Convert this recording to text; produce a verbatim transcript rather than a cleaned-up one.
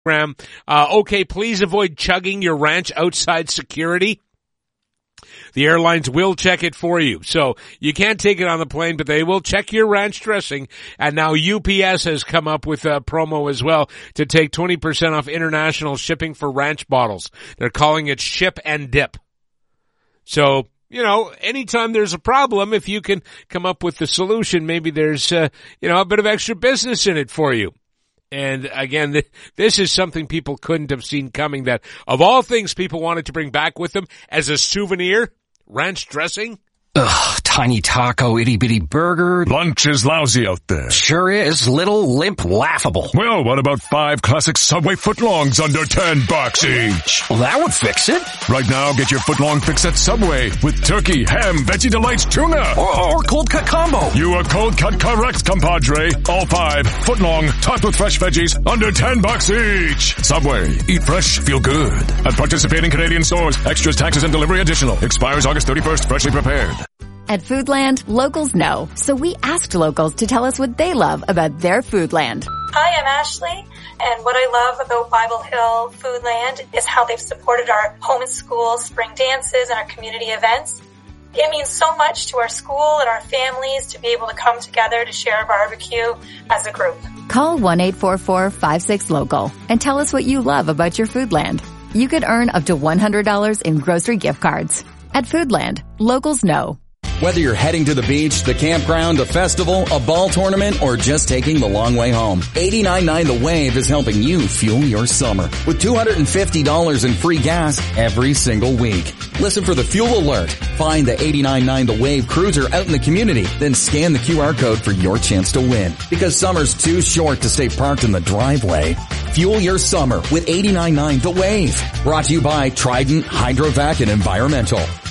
Uh, okay, please avoid chugging your ranch outside security. The airlines will check it for you. So you can't take it on the plane, but they will check your ranch dressing. And now U P S has come up with a promo as well to take twenty percent off international shipping for ranch bottles. They're calling it Ship and Dip. So, you know, anytime there's a problem, if you can come up with the solution, maybe there's, uh, you know, a bit of extra business in it for you. And again, th- this is something people couldn't have seen coming, that of all things people wanted to bring back with them as a souvenir, ranch dressing. Ugh, tiny taco, itty-bitty burger. Lunch is lousy out there. Sure is. Little, limp, laughable. Well, what about five classic Subway footlongs under ten bucks each? Well, that would fix it. Right now, get your footlong fix at Subway with turkey, ham, veggie delights, tuna. Or, or cold cut combo. You are cold cut correct, compadre. All five, footlong, topped with fresh veggies, under ten bucks each. Subway, eat fresh, feel good. At participating Canadian stores, extras, taxes, and delivery additional. Expires August thirty-first, freshly prepared. At Foodland, locals know, so we asked locals to tell us what they love about their Foodland. Hi, I'm Ashley, and what I love about Bible Hill Foodland is how they've supported our home and school spring dances and our community events. It means so much to our school and our families to be able to come together to share a barbecue as a group. Call one eight four four, five six, local and tell us what you love about your Foodland. You could earn up to one hundred dollars in grocery gift cards. At Foodland, locals know. Whether you're heading to the beach, the campground, a festival, a ball tournament, or just taking the long way home, eighty-nine point nine The Wave is helping you fuel your summer with two hundred fifty dollars in free gas every single week. Listen for the fuel alert. Find the eighty-nine point nine The Wave cruiser out in the community, then scan the Q R code for your chance to win. Because summer's too short to stay parked in the driveway. Fuel your summer with eighty-nine point nine The Wave. Brought to you by Trident, Hydrovac, and Environmental.